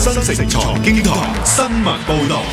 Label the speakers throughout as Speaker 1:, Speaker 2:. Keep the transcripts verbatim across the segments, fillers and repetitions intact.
Speaker 1: 新城財經台新聞報道。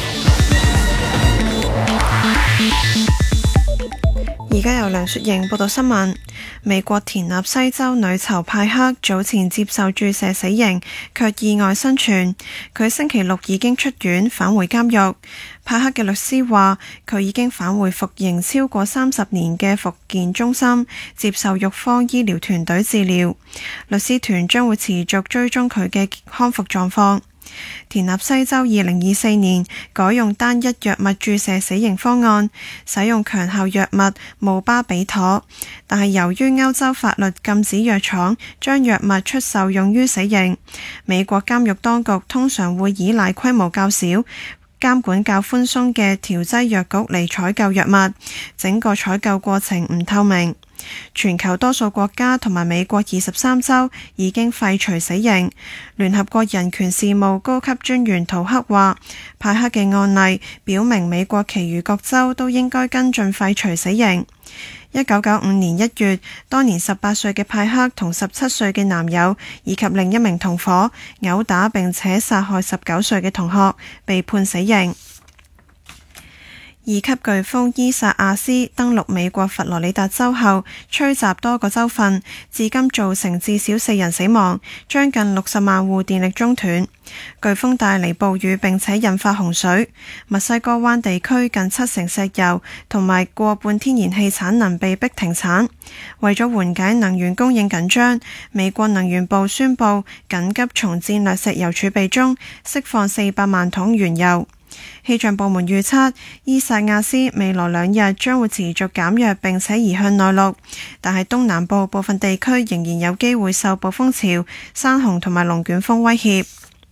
Speaker 2: 而家由梁雪瑩報道新聞。美國田納西州女囚派克早前接受注射死刑，卻意外生存。佢星期六已經出院，返回監獄。派克嘅律師話，佢已經返回服刑超過三十年嘅復健中心，接受獄方醫療團隊治療。律師團將會持續追蹤佢嘅康復狀況。田納西州二零二四年改用單一藥物注射死刑方案，使用強效藥物姆巴比妥，但係由於歐洲法律禁止藥廠將藥物出售用於死刑，美國監獄當局通常會依賴規模較小、監管較寬鬆嘅調劑藥局嚟採購藥物，整個採購過程唔透明。全球多數國家同埋美國二十三州已經廢除死刑。聯合國人權事務高級專員圖克話，派克嘅案例表明美國其餘各州都應該跟進廢除死刑。一九九五年一月，當年十八歲嘅派克同十七歲嘅男友以及另一名同伙毆打並且殺害十九歲嘅同學，被判死刑。二級颶風伊薩亞斯登陸美國佛羅里達州後，吹襲多個州份，至今造成至少四人死亡，將近六十萬戶電力中斷。颶風帶嚟暴雨並且引發洪水，墨西哥灣地區近七成石油同埋過半天然氣產能被迫停產。為咗緩解能源供應緊張，美國能源部宣布緊急從戰略石油儲備中釋放四百萬桶原油。氣象部門預測，伊薩亞斯未來兩日將會持續減弱並且移向內陸，但係東南部部分地區仍然有機會受暴風潮、山洪同埋龍捲風威脅。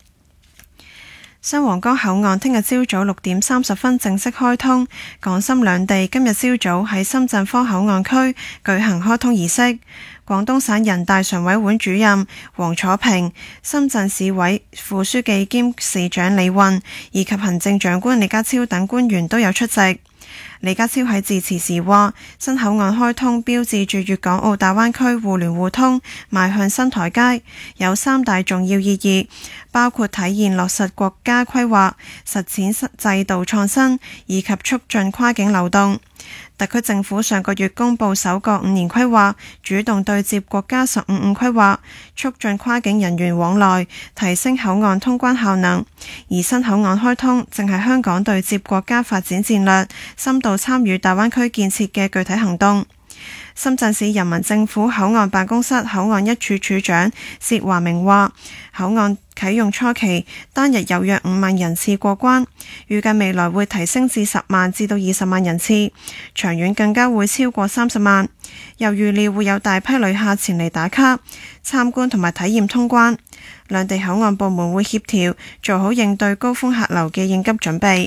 Speaker 2: 新皇崗口岸聽日朝早六點三十分正式開通，港深兩地今日朝早喺深圳方口岸區舉行開通儀式。廣東省人大常委會主任黃楚平、深圳市委副書記兼市長李運以及行政長官李家超等官員都有出席。李家超喺致辭時話，新口岸開通標誌住粵港澳大灣區互聯互通邁向新台階，有三大重要意義，包括體現落實國家規劃、實踐制度創新以及促進跨境流動。特區政府上個月公布首個五年規劃，主動對接國家十五五規劃，促進跨境人員往來，提升口岸通關效能。而新口岸開通正係香港對接國家發展戰略、深度參與大灣區建設嘅具體行動。深圳市人民政府口岸辦公室口岸一處處長薛華明話，口岸啟用初期單日有約五萬人次過關，預計未來會提升至十萬至到二十萬人次，長遠更加會超過三十萬。又預料會有大批旅客前嚟打卡、參觀同埋體驗通關。兩地口岸部門會協調做好應對高峰客流嘅應急準備。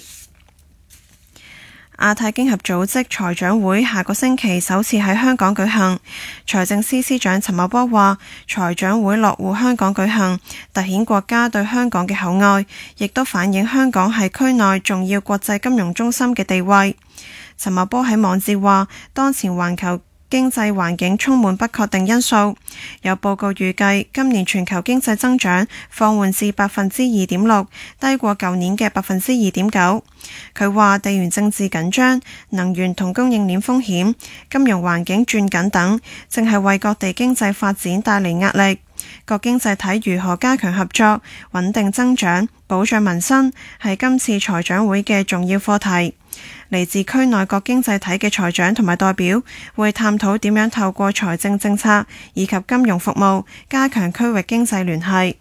Speaker 2: 亞太經合組織財長會下個星期首次喺香港舉行，財政司司長陳茂波話，財長會落戶香港舉行，凸顯國家對香港嘅厚愛，亦都反映香港係區內重要國際金融中心嘅地位。陳茂波喺網誌話，當前環球經濟環境充滿不確定因素，有報告預計今年全球經濟增長放緩至百分之二點六，低過舊年嘅百分之二點九。佢話地緣政治緊張、能源同供應鏈風險、金融環境轉緊等，正係為各地經濟發展帶嚟壓力。各經濟體如何加強合作、穩定增長、保障民生，係今次財長會嘅重要課題。嚟自區內各經濟體嘅財長同埋代表會探討點樣透過財政政策以及金融服務加強區域經濟聯繫。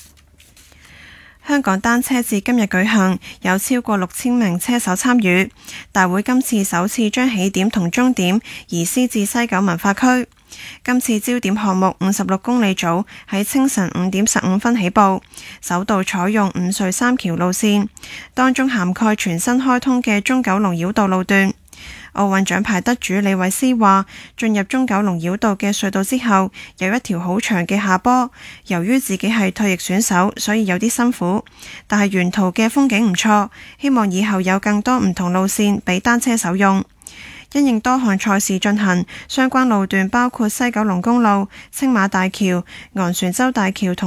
Speaker 2: 香港單車節今日舉行，有超過六千名車手參與。大會今次首次將起點同終點移師至西九文化區。今次焦點項目五十六公里組喺清晨五點十五分起步，首度採用五隧三橋路線，當中涵蓋全新開通嘅中九龍繞道路段。奧運獎牌得主李慧詩話，進入中九龍繞道嘅隧道之後，有一條好長嘅下坡，由於自己係退役選手，所以有啲辛苦，但係沿途嘅風景唔錯，希望以後有更多唔同路線俾單車手用。因應多項賽事進行，相關路段包括西九龍公路、青馬大橋、昂船洲大橋同